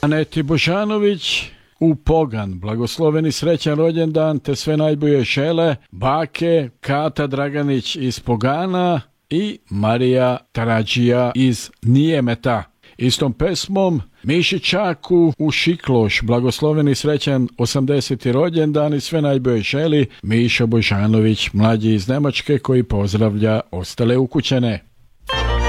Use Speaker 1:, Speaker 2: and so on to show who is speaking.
Speaker 1: Aneti Božanović u Pogan, blagosloveni srećan rođendan te sve najbolje žele bake Kata Draganić iz Pogana i Marija Taradžija iz Nijemeta. Istom pesmom Miši Čaku u Šikloš, blagosloveni srećan 80. rođendan i sve najbolje želi Miša Božanović, mlađi iz Nemačke, koji pozdravlja ostale ukućene.